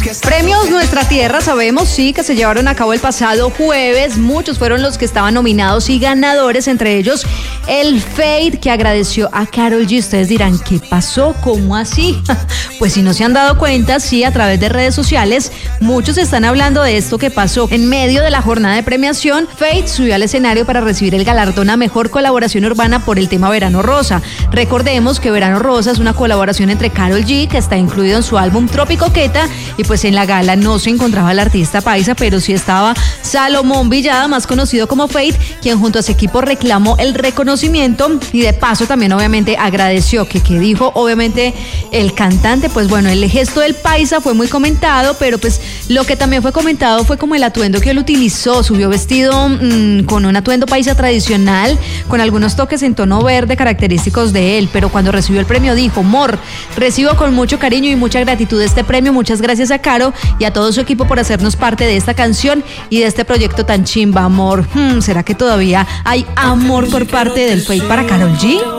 Premios Nuestra Tierra, sabemos, sí, que se llevaron a cabo el pasado jueves. Muchos fueron los que estaban nominados y ganadores, entre ellos el Fade, que agradeció a Karol G. Ustedes dirán, ¿qué pasó? ¿Cómo así? Pues si no se han dado cuenta, sí, a través de redes sociales, muchos están hablando de esto que pasó. En medio de la jornada de premiación, Fade subió al escenario para recibir el galardón a Mejor Colaboración Urbana por el tema Verano Rosa. Recordemos que Verano Rosa es una colaboración entre Karol G, que está incluido en su álbum Tropicoqueta, y pues en la gala no se encontraba el artista paisa, pero sí estaba Salomón Villada, más conocido como Fade, quien junto a su equipo reclamó el reconocimiento y de paso también obviamente agradeció que dijo obviamente el cantante. Pues bueno, el gesto del paisa fue muy comentado, pero pues lo que también fue comentado fue como el atuendo que él utilizó. Subió vestido con un atuendo paisa tradicional, con algunos toques en tono verde característicos de él, pero cuando recibió el premio dijo: Mor, recibo con mucho cariño y mucha gratitud este premio, muchas gracias a Caro y a todo su equipo por hacernos parte de esta canción y de este proyecto tan chimba, amor. ¿Será que todavía hay amor por parte del Fade para Karol G?